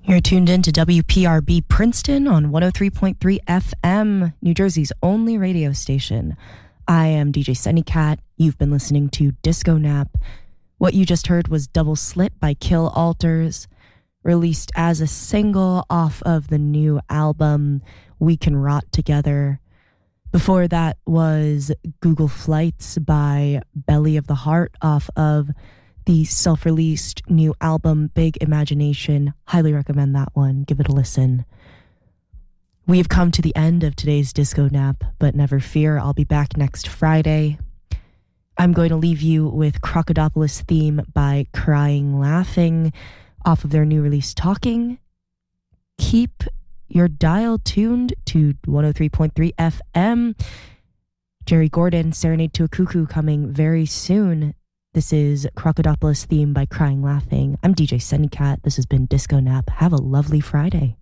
You're tuned in to WPRB Princeton on 103.3 FM, New Jersey's only radio station. I am DJ Sunnycat. You've been listening to Disco Nap. What you just heard was Double Slit by Kill Alters, released as a single off of the new album We Can Rot Together. Before that was Google Flights by Belly of the Heart off of the self-released new album, Big Imagination. Highly recommend that one. Give it a listen. We have come to the end of today's Disco Nap, but never fear, I'll be back next Friday. I'm going to leave you with Crocodilopolis Theme by Crying Laughing off of their new release, Talking. Keep your dial tuned to 103.3 FM. Jerry Gordon, Serenade to a Cuckoo, coming very soon. This is Crocodilopolis Theme by Crying Laughing. I'm DJ Sunnycat. This has been Disco Nap. Have a lovely Friday.